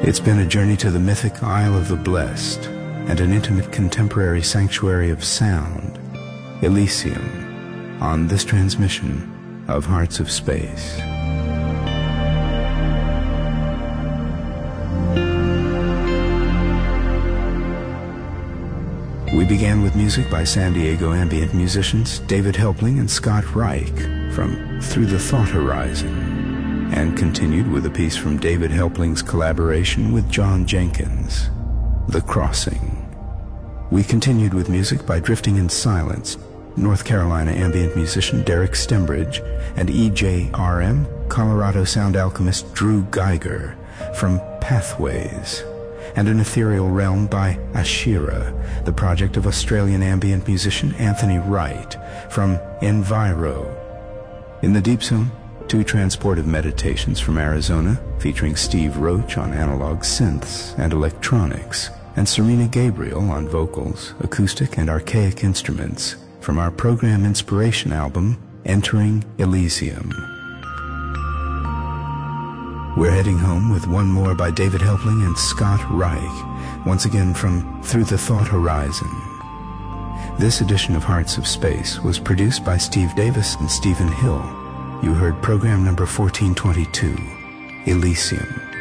It's been a journey to the mythic Isle of the Blessed and an intimate contemporary sanctuary of sound, Elysium, on this transmission of Hearts of Space. We began with music by San Diego ambient musicians David Helpling and Scott Reich from Through the Thought Horizon, and continued with a piece from David Helpling's collaboration with John Jenkins, The Crossing. We continued with music by Drifting in Silence, North Carolina ambient musician Derek Stembridge, and EJRM Colorado sound alchemist Drew Geiger from Pathways, and An Ethereal Realm by Ashira, the project of Australian ambient musician Anthony Wright from Enviro. In the Deep Zone, 2 transportive meditations from Arizona featuring Steve Roach on analog synths and electronics, and Serena Gabriel on vocals, acoustic and archaic instruments from our Program Inspiration album, Entering Elysium. We're heading home with one more by David Helpling and Scott Reich, once again from Through the Thought Horizon. This edition of Hearts of Space was produced by Steve Davis and Stephen Hill. You heard program number 1422, Elysium.